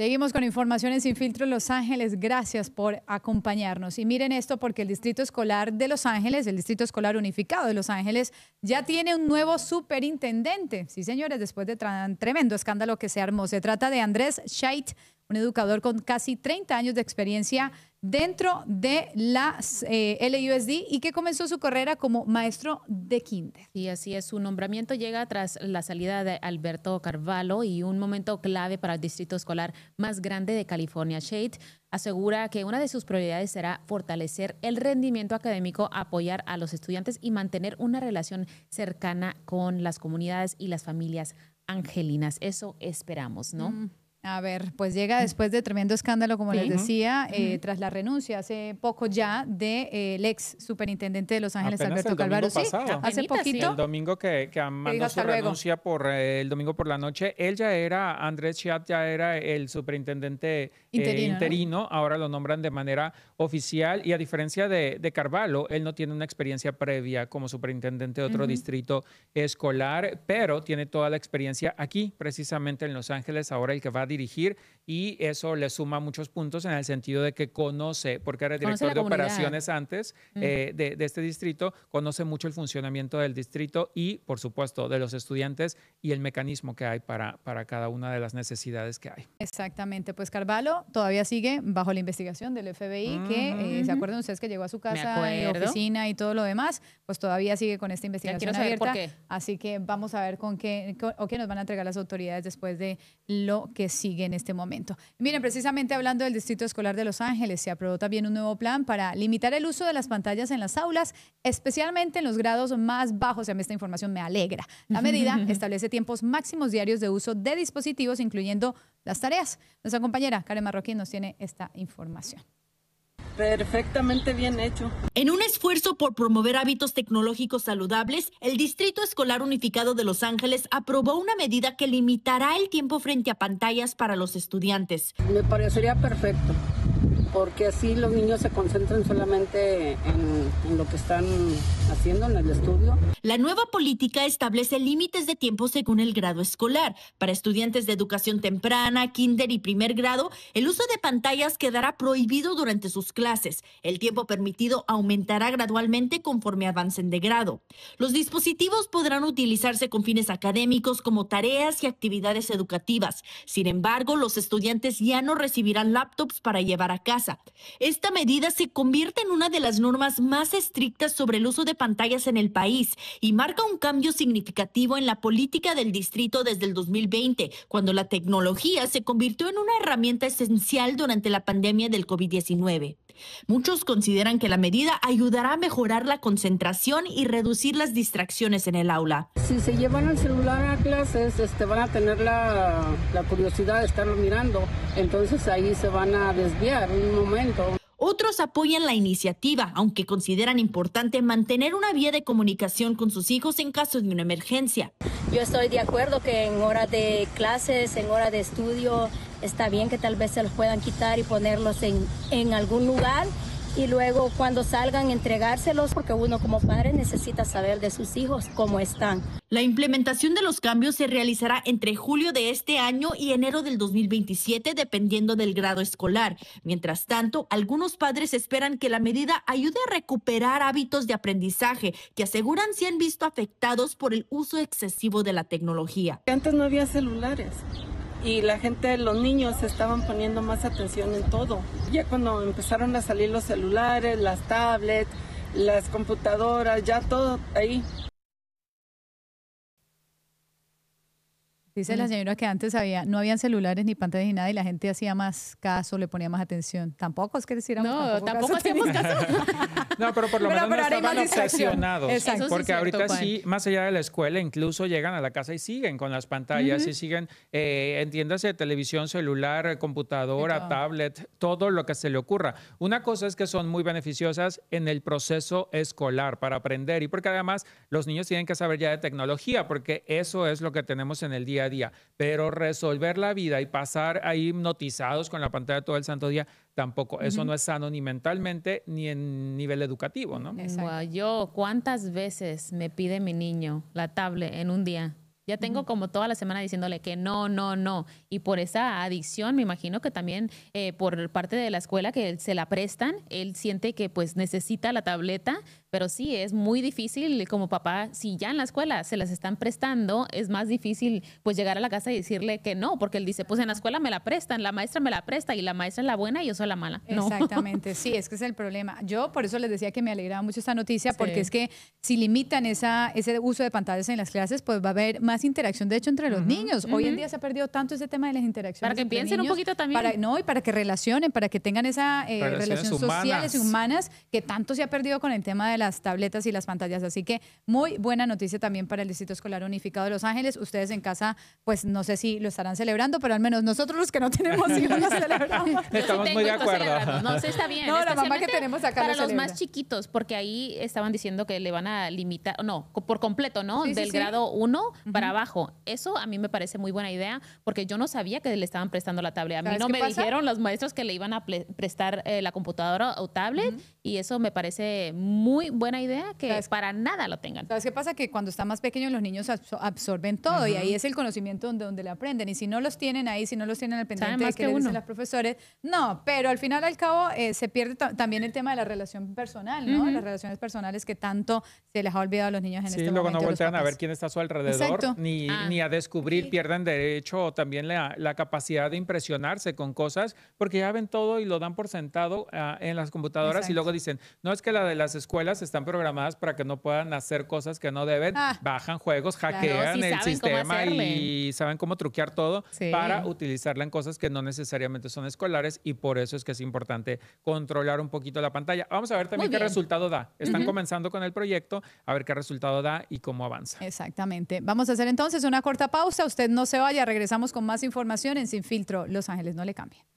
Seguimos con información en Sin Filtro Los Ángeles. Gracias por acompañarnos. Y miren esto porque el Distrito Escolar de Los Ángeles, el Distrito Escolar Unificado de Los Ángeles, ya tiene un nuevo superintendente. Sí, señores, después de tremendo escándalo que se armó. Se trata de Andrés Scheidt, un educador con casi 30 años de experiencia dentro de la LUSD y que comenzó su carrera como maestro de kinder. Y así es, su nombramiento llega tras la salida de Alberto Carvalho y un momento clave para el distrito escolar más grande de California. Scheidt asegura que una de sus prioridades será fortalecer el rendimiento académico, apoyar a los estudiantes y mantener una relación cercana con las comunidades y las familias angelinas. Eso esperamos, ¿no? A ver, pues llega después de tremendo escándalo, como les decía, tras la renuncia hace poco ya del ex superintendente de Los Ángeles, apenas Alberto Carvalho. Sí, hace poquito. El domingo que mandó su renuncia el domingo por la noche, Andrés Scheidt ya era el superintendente interino, ¿no? Ahora lo nombran de manera oficial y a diferencia de Carvalho, él no tiene una experiencia previa como superintendente de otro distrito escolar, pero tiene toda la experiencia aquí, precisamente en Los Ángeles, ahora el que va a dirigir, y eso le suma muchos puntos en el sentido de que conoce, porque era director de operaciones antes de este distrito, conoce mucho el funcionamiento del distrito y, por supuesto, de los estudiantes y el mecanismo que hay para cada una de las necesidades que hay. Exactamente, pues Carvalho todavía sigue bajo la investigación del FBI, que ¿se acuerdan ustedes que llegó a su casa y oficina y todo lo demás? Pues todavía sigue con esta investigación abierta. ¿Por qué? Así que vamos a ver qué nos van a entregar las autoridades después de lo que sigue en este momento. Miren, precisamente hablando del Distrito Escolar de Los Ángeles, se aprobó también un nuevo plan para limitar el uso de las pantallas en las aulas, especialmente en los grados más bajos. A mí esta información me alegra. La medida establece tiempos máximos diarios de uso de dispositivos, incluyendo las tareas. Nuestra compañera Karen Marroquín nos tiene esta información. Perfectamente bien hecho. En un esfuerzo por promover hábitos tecnológicos saludables, el Distrito Escolar Unificado de Los Ángeles aprobó una medida que limitará el tiempo frente a pantallas para los estudiantes. Me parecería perfecto, porque así los niños se concentran solamente en lo que están haciendo en el estudio. La nueva política establece límites de tiempo según el grado escolar. Para estudiantes de educación temprana, kinder y primer grado, el uso de pantallas quedará prohibido durante sus clases. El tiempo permitido aumentará gradualmente conforme avancen de grado. Los dispositivos podrán utilizarse con fines académicos como tareas y actividades educativas. Sin embargo, los estudiantes ya no recibirán laptops para llevar a casa. Esta medida se convierte en una de las normas más estrictas sobre el uso de pantallas en el país y marca un cambio significativo en la política del distrito desde el 2020, cuando la tecnología se convirtió en una herramienta esencial durante la pandemia del COVID-19. Muchos consideran que la medida ayudará a mejorar la concentración y reducir las distracciones en el aula. Si se llevan el celular a clases, van a tener la curiosidad de estarlo mirando, entonces ahí se van a desviar un momento. Otros apoyan la iniciativa, aunque consideran importante mantener una vía de comunicación con sus hijos en caso de una emergencia. Yo estoy de acuerdo que en hora de clases, en hora de estudio, está bien que tal vez se los puedan quitar y ponerlos en algún lugar y luego cuando salgan entregárselos, porque uno como padre necesita saber de sus hijos cómo están. La implementación de los cambios se realizará entre julio de este año y enero del 2027, dependiendo del grado escolar. Mientras tanto, algunos padres esperan que la medida ayude a recuperar hábitos de aprendizaje que aseguran se han visto afectados por el uso excesivo de la tecnología. Antes no había celulares y los niños estaban poniendo más atención en todo. Ya cuando empezaron a salir los celulares, las tablets, las computadoras, ya todo ahí. Dice la señora que antes no habían celulares ni pantallas ni nada y la gente hacía más caso, le ponía más atención. Tampoco es que hiciéramos tampoco hacíamos caso. No, pero por lo menos no estaban obsesionados. Exacto. Porque ahorita sí, más allá de la escuela, incluso llegan a la casa y siguen con las pantallas y siguen, entiéndase, televisión, celular, computadora, tablet, todo lo que se le ocurra. Una cosa es que son muy beneficiosas en el proceso escolar para aprender y porque además los niños tienen que saber ya de tecnología porque eso es lo que tenemos en el día a día, pero resolver la vida y pasar ahí hipnotizados con la pantalla todo el santo día, tampoco. Eso no es sano ni mentalmente ni en nivel educativo, ¿no? ¿Cuántas veces me pide mi niño la tablet en un día? Ya tengo como toda la semana diciéndole que no, no, no. Y por esa adicción, me imagino que también por parte de la escuela que se la prestan, él siente que pues necesita la tableta, pero sí, es muy difícil como papá, si ya en la escuela se las están prestando, es más difícil pues llegar a la casa y decirle que no, porque él dice, pues en la escuela me la prestan, la maestra me la presta y la maestra es la buena y yo soy la mala. No. Exactamente, sí, es que es el problema. Yo por eso les decía que me alegraba mucho esta noticia, porque es que si limitan ese uso de pantallas en las clases, pues va a haber más interacción, de hecho, entre los niños. Hoy en día se ha perdido tanto ese tema de las interacciones. Para que piensen niños, un poquito también. Y para que relacionen, para que tengan esa relaciones sociales y humanas que tanto se ha perdido con el tema de las tabletas y las pantallas. Así que muy buena noticia también para el Distrito Escolar Unificado de Los Ángeles. Ustedes en casa, pues no sé si lo estarán celebrando, pero al menos nosotros los que no tenemos hijos lo celebramos. Estamos muy de acuerdo. No, sí está bien. No, la mamá que tenemos acá para los más chiquitos, porque ahí estaban diciendo que le van a limitar, no, por completo, ¿no? Sí, del grado 1 para abajo. Eso a mí me parece muy buena idea, porque yo no sabía que le estaban prestando la tablet. A mí no me dijeron los maestros que le iban a prestar la computadora o tablet, y eso me parece muy buena idea, que para nada lo tengan. ¿Sabes qué pasa? Que cuando están más pequeños los niños absorben todo, y ahí es el conocimiento donde le aprenden. Y si no los tienen ahí, si no los tienen al pendiente de que les dicen los profesores, no, pero al final al cabo se pierde también el tema de la relación personal, ¿no? Las relaciones personales que tanto se les ha olvidado a los niños en este momento. Sí, luego no voltean a ver quién está a su alrededor, ni a descubrir, pierden derecho también la capacidad de impresionarse con cosas, porque ya ven todo y lo dan por sentado en las computadoras. Y luego dicen, no, es que la de las escuelas están programadas para que no puedan hacer cosas que no deben, bajan juegos, hackean el sistema y saben cómo truquear todo para utilizarla en cosas que no necesariamente son escolares, y por eso es que es importante controlar un poquito la pantalla. Vamos a ver también qué resultado da. Están comenzando con el proyecto, a ver qué resultado da y cómo avanza. Exactamente. Vamos a hacer entonces una corta pausa. Usted no se vaya, regresamos con más información en Sin Filtro. Los Ángeles, no le cambie.